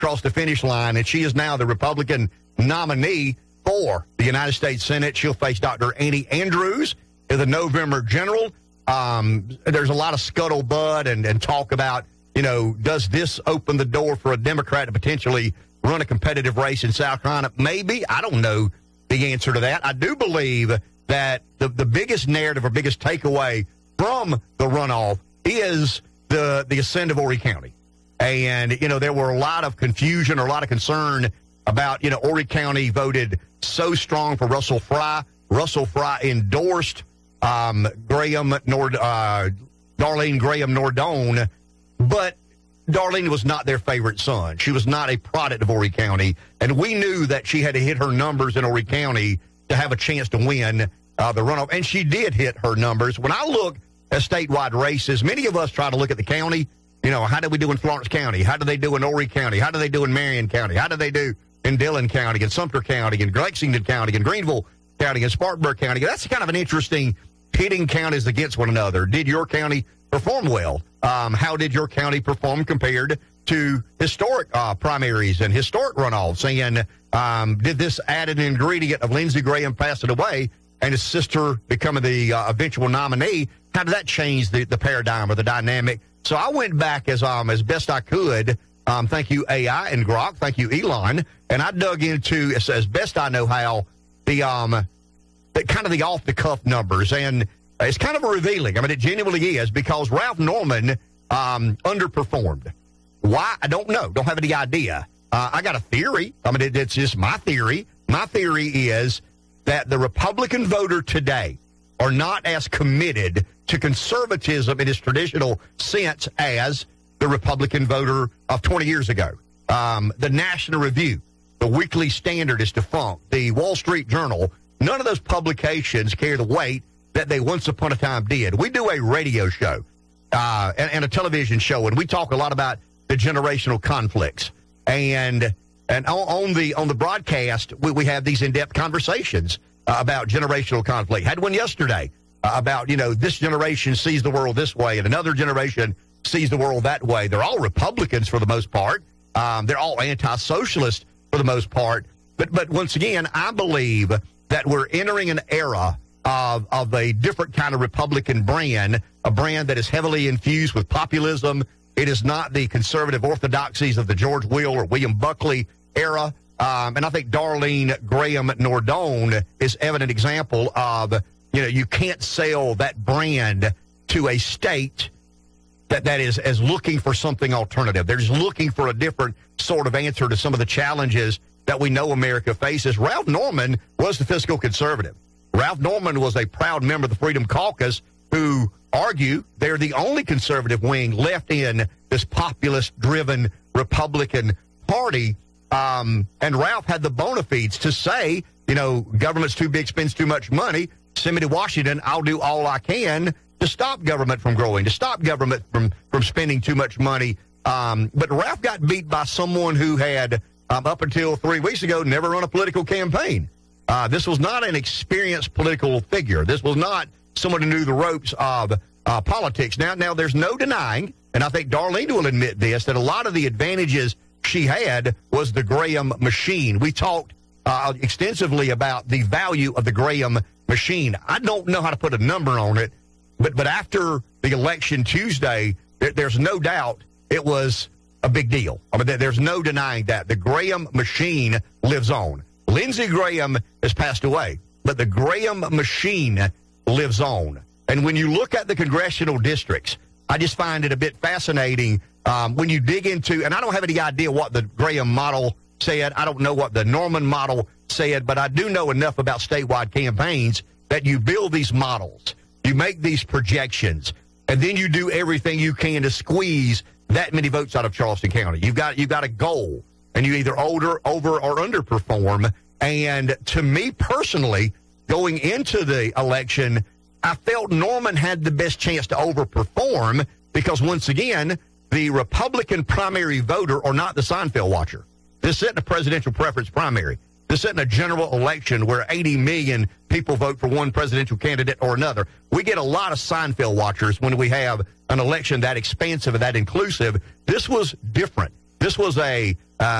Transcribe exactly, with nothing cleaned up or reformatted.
across the finish line, and she is now the Republican nominee for the United States Senate. She'll face Doctor Annie Andrews in the November general. Um, there's a lot of scuttlebutt and, and talk about, you know, does this open the door for a Democrat to potentially run a competitive race in South Carolina? Maybe. I don't know the answer to that. I do believe that the, the biggest narrative or biggest takeaway from the runoff is the, the ascent of Horry County. And, you know, there were a lot of confusion or a lot of concern about, you know, Horry County voted so strong for Russell Fry. Russell Fry endorsed um, Graham Nord, uh, Darlene Graham Nordone, but Darlene was not their favorite son. She was not a product of Horry County, and we knew that she had to hit her numbers in Horry County to have a chance to win uh, the runoff, and she did hit her numbers. When I look at statewide races, many of us try to look at the county. You know, how did we do in Florence County? How do they do in Horry County? How do they do in Marion County? How do they do in Dillon County, in Sumter County, in Lexington County, in Greenville County, in Spartanburg County? That's kind of an interesting pitting counties against one another. Did your county perform well? Um, how did your county perform compared to historic uh, primaries and historic runoffs? And um, did this added ingredient of Lindsey Graham passing away and his sister becoming the uh, eventual nominee, how did that change the, the paradigm or the dynamic? So I went back as um as best I could. Um, thank you, A I and Grok. Thank you, Elon. And I dug into, as, as best I know how, the um the, kind of the off-the-cuff numbers. And it's kind of revealing. I mean, it genuinely is, because Ralph Norman um, underperformed. Why? I don't know. Don't have any idea. Uh, I got a theory. I mean, it, it's just my theory. My theory is that the Republican voter today are not as committed to conservatism in its traditional sense as the Republican voter of twenty years ago. Um, the National Review, the Weekly Standard is defunct. The Wall Street Journal, none of those publications carry the weight that they once upon a time did. We do a radio show uh, and, and a television show, and we talk a lot about the generational conflicts. And and on, on the on the broadcast, we, we have these in-depth conversations uh, about generational conflict. Had one yesterday uh, about, you know, this generation sees the world this way and another generation sees the world that way. They're all Republicans for the most part. Um, they're all anti-socialist for the most part. But but once again, I believe that we're entering an era of, of a different kind of Republican brand, a brand that is heavily infused with populism. It is not the conservative orthodoxies of the George Will or William Buckley era. Um, and I think Darlene Graham Nordone is evident example of, you know, you can't sell that brand to a state that, that is as looking for something alternative. They're just looking for a different sort of answer to some of the challenges that we know America faces. Ralph Norman was the fiscal conservative. Ralph Norman was a proud member of the Freedom Caucus who argue they're the only conservative wing left in this populist-driven Republican Party. Um, and Ralph had the bona fides to say, you know, government's too big, spends too much money. Send me to Washington. I'll do all I can to stop government from growing, to stop government from, from spending too much money. Um, but Ralph got beat by someone who had, um, up until three weeks ago, never run a political campaign. Uh, this was not an experienced political figure. This was not someone who knew the ropes of uh, politics. Now, now, there's no denying, and I think Darlene will admit this, that a lot of the advantages she had was the Graham machine. We talked uh, extensively about the value of the Graham machine. I don't know how to put a number on it, but but after the election Tuesday, there, there's no doubt it was a big deal. I mean, there's no denying that. The Graham machine lives on. Lindsey Graham has passed away, but the Graham machine lives on. And when you look at the congressional districts, I just find it a bit fascinating um, when you dig into, and I don't have any idea what the Graham model said. I don't know what the Norman model said, but I do know enough about statewide campaigns that you build these models, you make these projections, and then you do everything you can to squeeze that many votes out of Charleston County. You've got you've got a goal, and you either over, over or underperform. And to me personally, going into the election, I felt Norman had the best chance to overperform because, once again, the Republican primary voter or not the Seinfeld watcher. This isn't a presidential preference primary. This isn't a general election where eighty million people vote for one presidential candidate or another. We get a lot of Seinfeld watchers when we have an election that expansive and that inclusive. This was different. This was a